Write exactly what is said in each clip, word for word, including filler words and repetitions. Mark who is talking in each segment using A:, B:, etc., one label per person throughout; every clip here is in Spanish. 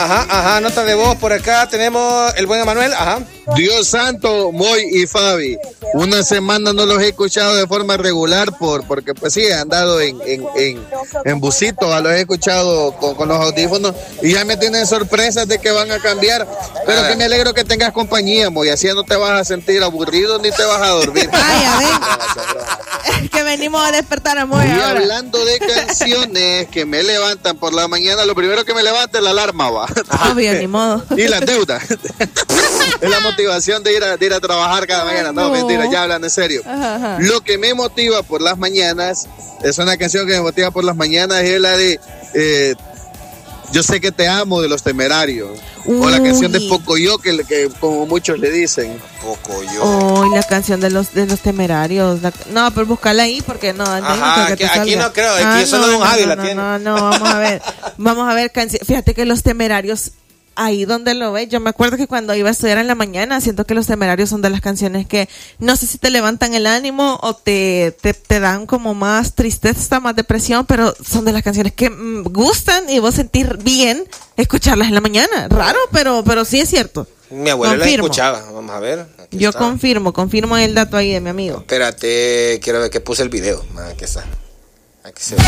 A: Ajá, ajá, nota de voz por acá. Tenemos el buen Emanuel, ajá.
B: Dios santo, Moy y Fabi. Una semana no los he escuchado de forma regular por porque pues sí, he andado en, en, en, en busito, los he escuchado con, con los audífonos y ya me tienen sorpresas de que van a cambiar. Pero ah. que me alegro que tengas compañía, Moy, así no te vas a sentir aburrido ni te vas a dormir.
C: Ay, a ver. Es que venimos a despertar a Moy.
B: Y
C: ahora.
B: hablando de canciones que me levantan por la mañana, lo primero que me levanta es la alarma, va.
C: Obvio, ni modo.
B: Y las deudas. Es la motivación de ir a, de ir a trabajar cada mañana. No, no, mentira, ya hablan en serio. Ajá, ajá. Lo que me motiva por las mañanas, es una canción que me motiva por las mañanas, es la de eh, Yo sé que te amo, de Los Temerarios. Uy. O la canción de Pocoyo, que, que como muchos le dicen.
A: Pocoyo.
C: Oh, la canción de los de los Temerarios. La, no, pero búscala ahí porque no.
A: Ajá,
C: no
A: aquí, aquí no creo, aquí ah, solo
C: no,
A: Don
C: no,
A: Javi
C: no,
A: la
C: no,
A: tiene.
C: No, no, vamos a ver. Vamos a ver canción. Fíjate que Los Temerarios, ahí donde lo ves, yo me acuerdo que cuando iba a estudiar en la mañana, siento que Los Temerarios son de las canciones que no sé si te levantan el ánimo o te, te, te dan como más tristeza, más depresión, pero son de las canciones que mm, gustan y vos sentir bien escucharlas en la mañana. Raro, pero, pero sí es cierto.
A: Mi abuela la escuchaba, vamos a ver.
C: Aquí yo está. confirmo, confirmo el dato ahí de mi amigo.
A: Espérate, quiero ver que puse el video. Aquí está. Aquí se ve.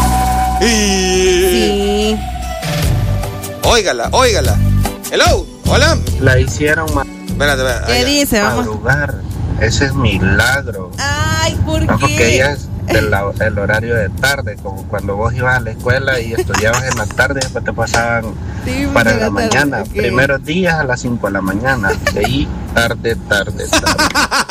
C: Sí.
A: Óigala, óigala. Hello, hola.
D: La hicieron ma-
A: Espérate, espérate.
C: ¿Qué dice? Vamos.
D: Madrugar. Ese es milagro.
C: Ay, ¿por
D: no,
C: qué?
D: Porque ella es del el horario de tarde, como cuando vos ibas a la escuela y estudiabas en la tarde, después te pasaban sí, para la, la mañana. Okay. Primeros días a las cinco de la mañana, de ahí tarde, tarde, tarde.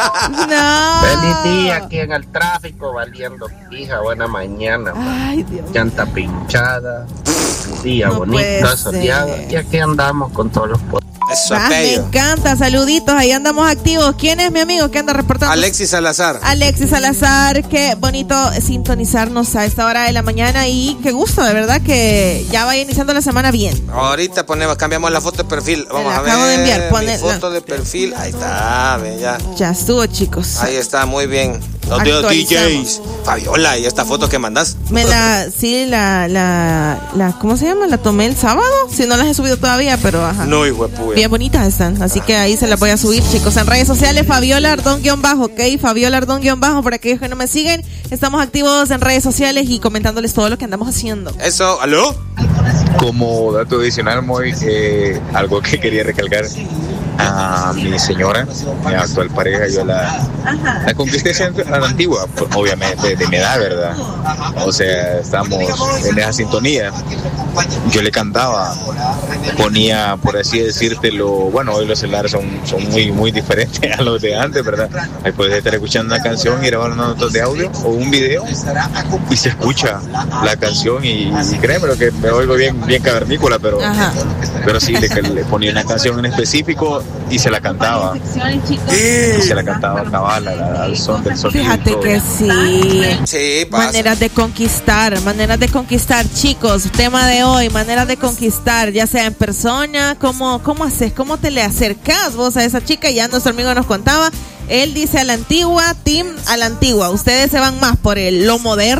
C: No.
D: Feliz día aquí en el tráfico, valiendo pija, buena mañana.
C: Ay, Dios.
D: Llanta pinchada, día
C: no
D: bonito, soleado. Y aquí andamos con todos los poderes.
A: Eso
C: ah, me encanta, saluditos, ahí andamos activos. ¿Quién es mi amigo que anda reportando?
A: Alexis Salazar.
C: Alexis Salazar, qué bonito sintonizarnos a esta hora de la mañana y qué gusto, de verdad que ya vaya iniciando la semana bien.
A: Ahorita ponemos, cambiamos la foto de perfil. Vamos a ver.
C: Acabo de enviar,
A: mi foto de perfil, ahí está, ve, ya.
C: Ya estuvo, chicos.
A: Ahí está, muy bien. Los D Js. Fabiola, ¿y esta foto que mandas?
C: Me la, sí, la, la, la, ¿cómo se llama? La tomé el sábado, si no las he subido todavía, pero ajá.
A: No, hijo de puya.
C: Bien bonitas están, así que ahí se las voy a subir, chicos, en redes sociales, Fabiola Ardón-bajo, ok, Fabiola Ardón-bajo, para aquellos que no me siguen, estamos activos en redes sociales y comentándoles todo lo que andamos haciendo.
A: Eso, ¿aló?
E: Como dato adicional, muy, eh, algo que quería recalcar, a mi señora, mi actual pareja, yo la, la conquisté a la antigua, obviamente de mi edad, ¿verdad? O sea, estamos en esa sintonía. Yo le cantaba, ponía, por así decírtelo, bueno, hoy los celulares son, son muy, muy diferentes a los de antes, ¿verdad? Ahí puedes estar escuchando una canción y grabar una nota de audio o un video y se escucha la canción y, y créeme lo que me oigo bien, bien cavernícola, pero, pero sí, le, le ponía una canción en específico y se la cantaba y se la cantaba cabal al son del sonido.
C: Fíjate que sí.
A: Sí, pasa.
C: Maneras de conquistar, maneras de conquistar, chicos. Tema de hoy, maneras de conquistar, ya sea en persona, ¿cómo, cómo haces? ¿Cómo te le acercás vos a esa chica? Ya nuestro amigo nos contaba. Él dice a la antigua, team a la antigua. Ustedes se van más por el lo moderno.